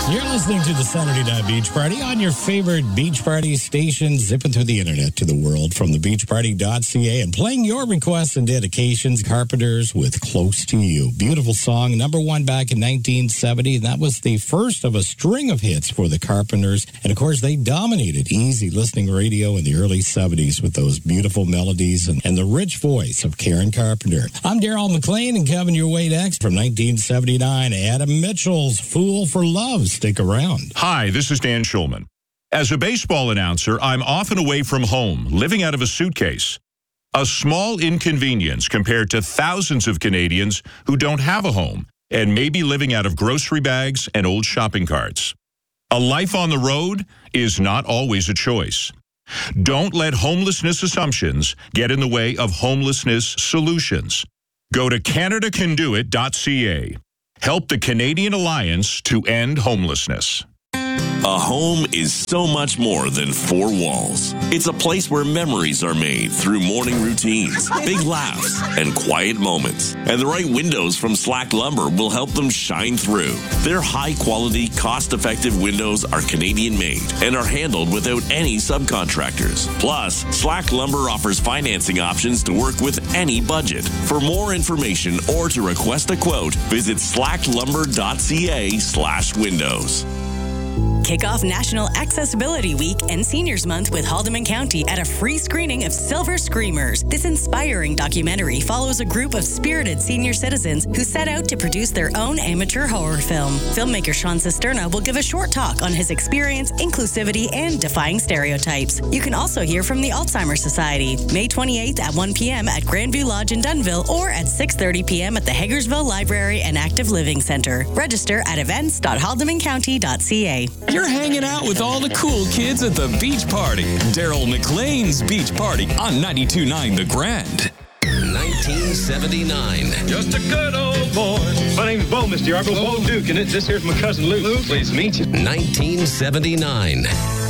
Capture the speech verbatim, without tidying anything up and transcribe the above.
You're listening to the Saturday Night Beach Party on your favorite beach party station, zipping through the internet to the world from the beach party dot c a and playing your requests and dedications. Carpenters with Close to You. Beautiful song, number one back in nineteen seventy. And that was the first of a string of hits for the Carpenters. And of course, they dominated easy listening radio in the early seventies with those beautiful melodies and, and the rich voice of Karen Carpenter. I'm Daryl McLean, and coming your way next from nineteen seventy-nine, Adam Mitchell's Fool for Love. Stick around. Hi, this is Dan Schulman. As a baseball announcer, I'm often away from home, living out of a suitcase. A small inconvenience compared to thousands of Canadians who don't have a home and may be living out of grocery bags and old shopping carts. A life on the road is not always a choice. Don't let homelessness assumptions get in the way of homelessness solutions. Go to Canada Can Do It dot c a. Help the Canadian Alliance to end homelessness. A home is so much more than four walls. It's a place where memories are made through morning routines, big laughs, and quiet moments. And the right windows from Slack Lumber will help them shine through. Their high-quality, cost-effective windows are Canadian-made and are handled without any subcontractors. Plus, Slack Lumber offers financing options to work with any budget. For more information or to request a quote, visit slack lumber dot c a slash windows. Kick off National Accessibility Week and Seniors Month with Haldimand County at a free screening of Silver Screamers. This inspiring documentary follows a group of spirited senior citizens who set out to produce their own amateur horror film. Filmmaker Sean Cisterna will give a short talk on his experience, inclusivity, and defying stereotypes. You can also hear from the Alzheimer's Society, May twenty-eighth at one p.m. at Grandview Lodge in Dunnville or at six thirty p.m. at the Hagersville Library and Active Living Center. Register at events dot haldimand county dot c a. You're hanging out with all the cool kids at the beach party. Daryl McLean's Beach Party on ninety-two point nine The Grand. nineteen seventy-nine. Just a good old boy. My name's Bo, Mister Yarborough. Bo Duke, and this here's my cousin Luke. Luke. Pleased to meet you. nineteen seventy-nine.